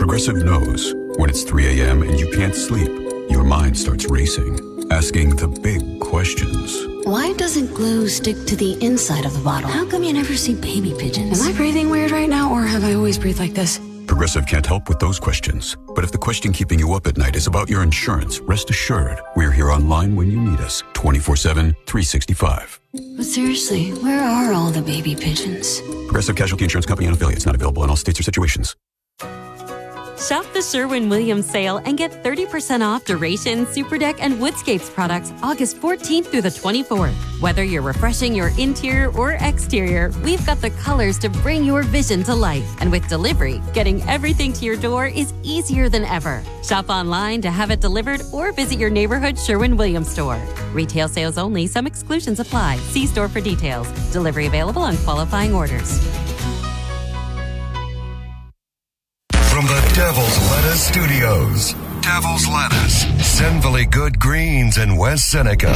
Progressive knows when it's 3 a.m. and you can't sleep, your mind starts racing, asking the big questions. Why doesn't glue stick to the inside of the bottle? How come you never see baby pigeons? Am I breathing weird right now, or have I always breathed like this? Progressive can't help with those questions. But if the question keeping you up at night is about your insurance, rest assured, we're here online when you need us, 24/7, 365. But seriously, where are all the baby pigeons? Progressive Casualty Insurance Company and affiliates, not available in all states or situations. Shop the Sherwin-Williams sale and get 30% off Duration, Superdeck, and Woodscapes products August 14th through the 24th. Whether you're refreshing your interior or exterior, we've got the colors to bring your vision to life. And with delivery, getting everything to your door is easier than ever. Shop online to have it delivered or visit your neighborhood Sherwin-Williams store. Retail sales only. Some exclusions apply. See store for details. Delivery available on qualifying orders. From the Devil's Lettuce Studios, Devil's Lettuce, Sinville Good Greens in West Seneca.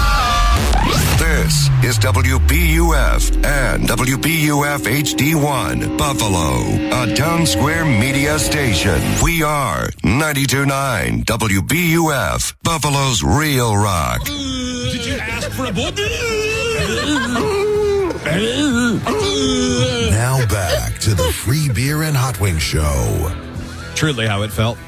This is WBUF and WBUF HD1, Buffalo, a Town Square media station. We are 92.9 WBUF, Buffalo's Real Rock. Did you ask for a book? Now back to the Free Beer and Hot Wings Show. Truly how it felt.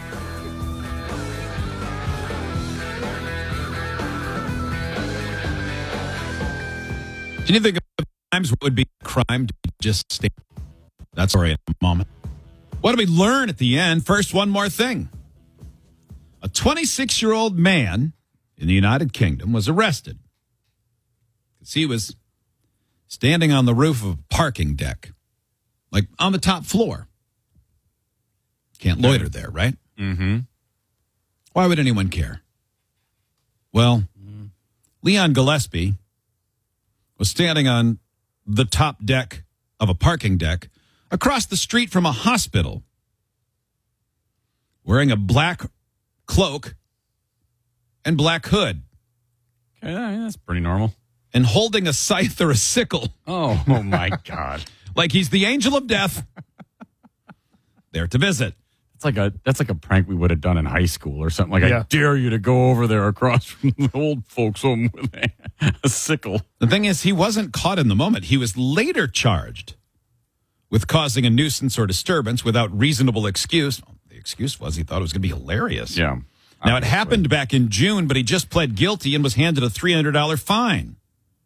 Can you think of times what would be a crime to just stay? That's all right in a moment. What did we learn at the end? First, one more thing. A 26-year-old man in the United Kingdom was arrested because he was standing on the roof of a parking deck, like on the top floor. Can't loiter there, right? Mm-hmm. Why would anyone care? Well, Leon Gillespie was standing on the top deck of a parking deck across the street from a hospital, wearing a black cloak and black hood. Okay, that's pretty normal. And holding a scythe or a sickle. Oh my God. Like he's the angel of death. There to visit. That's like a prank we would have done in high school or something. Like, I dare you to go over there across from the old folks home with a sickle. The thing is, he wasn't caught in the moment. He was later charged with causing a nuisance or disturbance without reasonable excuse. The excuse was he thought it was going to be hilarious. Yeah. Now, it happened back in June, but he just pled guilty and was handed a $300 fine.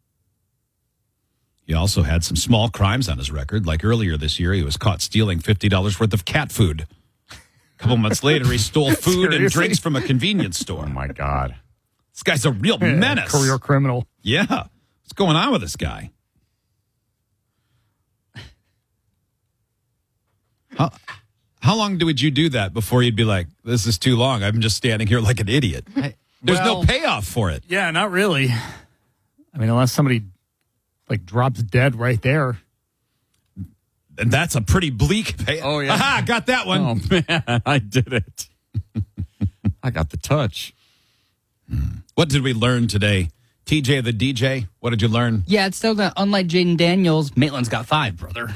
He also had some small crimes on his record. Like earlier this year, he was caught stealing $50 worth of cat food. A couple months later, he stole food and drinks from a convenience store. Oh, my God. This guy's a real menace. Career criminal. Yeah. What's going on with this guy? How long would you do that before you'd be like, this is too long? I'm just standing here like an idiot. There's no payoff for it. Yeah, not really. I mean, unless somebody drops dead right there. And that's a pretty bleak payoff. Oh, yeah. Aha, got that one. Oh, man, I did it. I got the touch. What did we learn today? TJ the DJ, what did you learn? Yeah, it's still that unlike Jaden Daniels, Maitland's got 5, brother.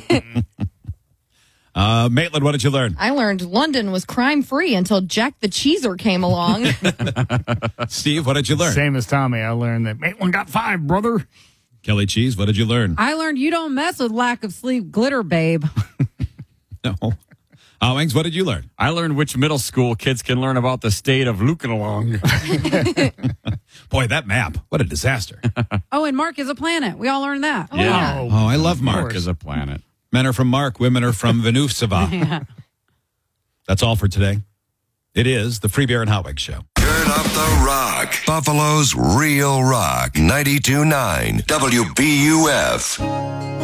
Maitland, what did you learn? I learned London was crime-free until Jack the Cheeser came along. Steve, what did you learn? Same as Tommy. I learned that Maitland got 5, brother. Kelly Cheese, what did you learn? I learned you don't mess with lack of sleep glitter, babe. No. Wings, what did you learn? I learned which middle school kids can learn about the state of Lukenalong. Boy, that map. What a disaster. Oh, and Mark is a planet. We all learned that. Yeah. Oh, I love Mark. Mark is a planet. Men are from Mark, women are from Venusiva. Yeah. That's all for today. It is the Free Beer and Hot Wings Show. Turn up the rock. Buffalo's Real Rock. 92.9 WBUF.